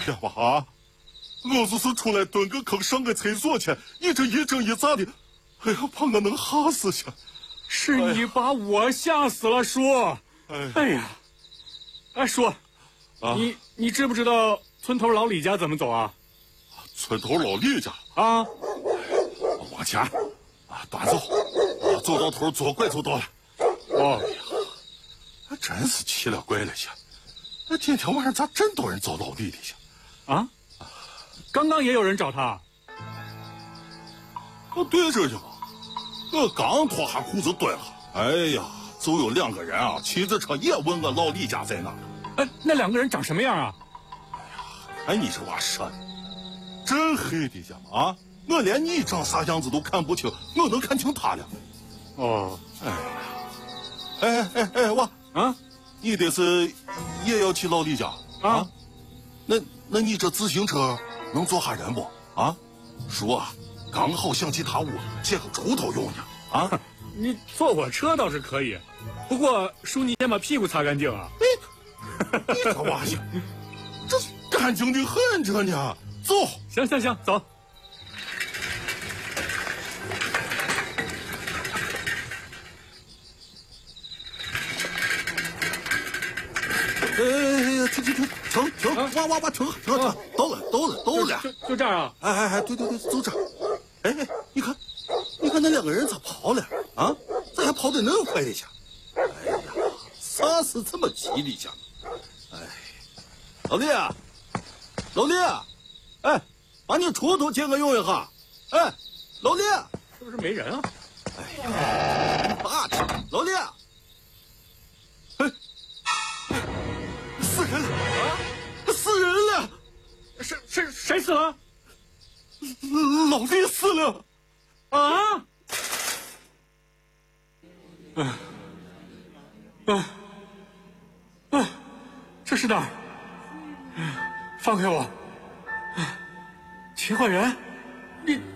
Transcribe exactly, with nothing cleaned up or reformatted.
呀妈啊！我就是出来蹲个坑上个厕所去，你这一整一咋的？哎呀，把我能吓死去！ 是你把我吓死了，叔。哎哎呀，哎叔，啊、你你知不知道村头老李家怎么走啊？ 村头老李家啊， 往前啊，端走，啊，走到头左拐就到了。 哦呀，真是奇了怪了些！那今天晚上咋真多人找老李的去？ 啊？刚刚也有人找他。 哦，对着呢嘛，我刚脱下裤子蹲下，哎呀，就有两个人啊骑着车也问我老李家在哪。 哎，那两个人长什么样啊？ 哎呀，看你这娃说的，真黑的家嘛啊！我连你长啥样子都看不清，我能看清他俩。 哦， 哎呀，哎哎哎，娃啊， 你这是也要去老李家啊？啊那那你这自行车能坐下人不？啊，叔啊，刚好想去他屋借个锄头用呢。啊， 你坐我车倒是可以，不过叔你先把屁股擦干净啊。 你你这娃呀，这干净的很着呢。走， 行行行，走。 哎哎哎，停停停停停！哇哇哇，停停停！到了到了到了！ 就就这儿啊！ 哎哎哎，对对对，就这儿。哎哎，你看，你看那两个人咋跑了啊？咋还跑得那么快的去？哎呀，啥是这么急的去？哎，老李啊，老李，哎，把你锄头借我用一下。哎，老李， 是不是没人啊？ 哎呀，爸去，老李。哎。死人了！啊！死人了！ 谁谁谁死了？ 老李死了！ 啊！嗯嗯嗯，这是哪儿？放开我！秦焕元，你。